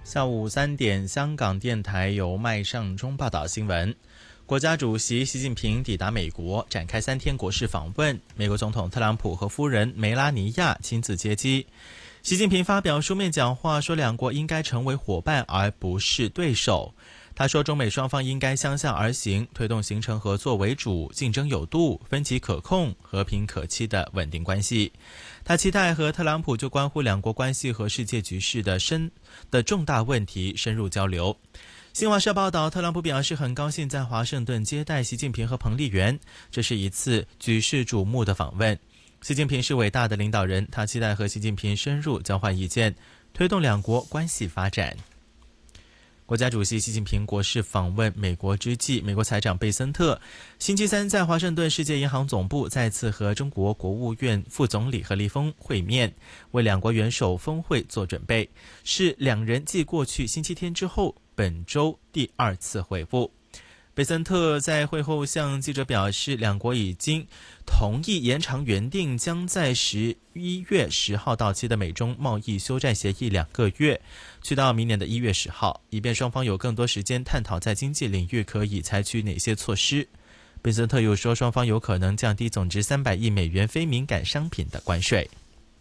下午3点，香港电台由麦尚中报道新闻。国家主席习近平抵达美国，展开3天国事访问。美国总统特朗普和夫人梅拉尼亚亲自接机。习近平发表书面讲话，说两国应该成为伙伴而不是对手。他说，中美双方应该相向而行，推动形成合作为主、竞争有度、分歧可控、和平可期的稳定关系。他期待和特朗普就关乎两国关系和世界局势的重大问题深入交流。新华社报道，特朗普表示很高兴在华盛顿接待习近平和彭丽媛，这是一次举世瞩目的访问。习近平是伟大的领导人，他期待和习近平深入交换意见，推动两国关系发展。国家主席习近平国事访问美国之际，美国财长贝森特星期三在华盛顿世界银行总部再次和中国国务院副总理何立峰会面，为两国元首峰会做准备，是两人继过去星期天之后本周第2次会晤。贝森特在会后向记者表示，两国已经同意延长原定将在11月10号到期的美中贸易休战协议2个月，去到明年的1月10号，以便双方有更多时间探讨在经济领域可以采取哪些措施。贝森特又说，双方有可能降低总值300亿美元非敏感商品的关税。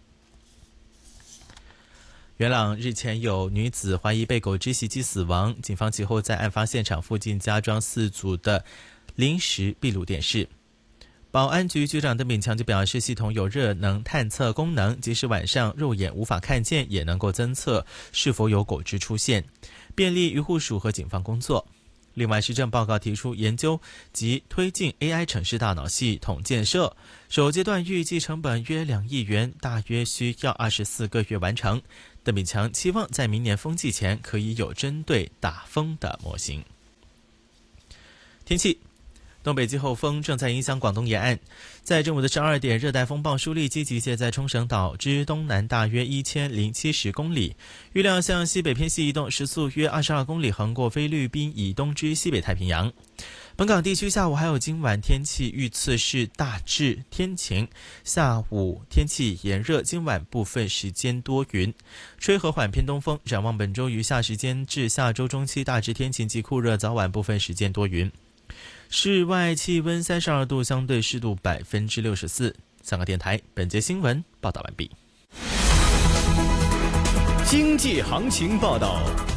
元朗日前有女子怀疑被狗只袭击死亡，警方其后在案发现场附近加装4组的临时闭路电视。保安局局长邓炳强就表示，系统有热能探测功能，即使晚上肉眼无法看见，也能够侦测是否有狗只出现，便利渔护署和警方工作。另外，施政报告提出研究及推进 AI 城市大脑系统建设，首阶段预计成本约2亿元，大约需要24个月完成。邓炳强期望在明年风季前可以有针对打风的模型。天气，东北季候风正在影响广东沿岸，在正午的12点，热带风暴舒力基集结在冲绳岛之东南大约1070公里，预料向西北偏西移动，时速约22公里，横过菲律宾以东之西北太平洋。本港地区下午还有今晚天气预测是大致天晴，下午天气炎热，今晚部分时间多云，吹和缓偏东风。展望本周余下时间至下周中期大致天晴及酷热，早晚部分时间多云。室外气温32度，相对湿度64%。香港电台本节新闻报道完毕。 经济行情报道。